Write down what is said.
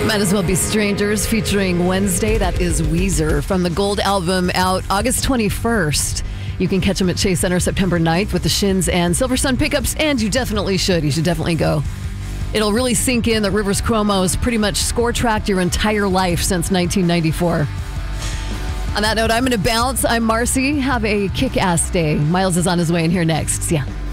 Might as well be strangers featuring Wednesday. That is Weezer from the Gold album out August 21st. You can catch them at Chase Center September 9th with the Shins and Silver Sun pickups, and you definitely should. You should definitely go. It'll really sink in that Rivers Cuomo has pretty much score-tracked your entire life since 1994. On that note, I'm going to bounce. I'm Marcy. Have a kick-ass day. Miles is on his way in here next. See ya.